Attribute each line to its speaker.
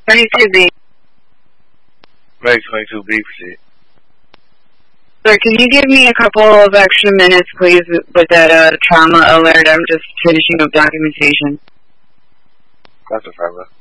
Speaker 1: 22B.
Speaker 2: Right, 22B, proceed.
Speaker 1: Sir, can you give me a couple of extra minutes, please, with that trauma alert? I'm just finishing up documentation.
Speaker 2: That's affirmative.